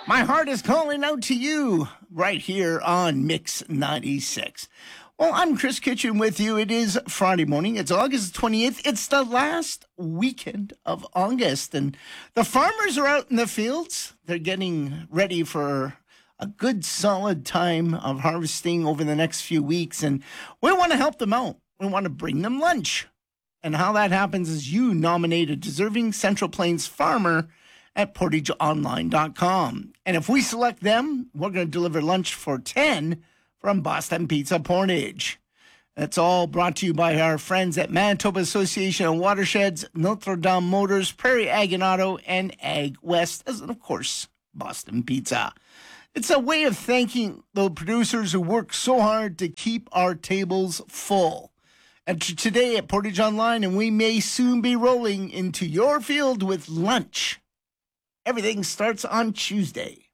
My heart is calling out to you right here on Mix 96. Well, I'm Chris Kitchen with you. It is Friday morning. It's August 28th. It's the last weekend of August, and the farmers are out in the fields. They're getting ready for a good solid time of harvesting over the next few weeks, and we want to help them out. We want to bring them lunch. And how that happens is you nominate a deserving Central Plains farmer at portageonline.com. And if we select them, we're going to deliver lunch for 10 from Boston Pizza Portage. That's all brought to you by our friends at Manitoba Association of Watersheds, Notre Dame Motors, Prairie Ag and Auto, and Ag West, and of course, Boston Pizza. It's a way of thanking the producers who work so hard to keep our tables full. And today at Portage Online, and we may soon be rolling into your field with lunch. Everything starts on Tuesday.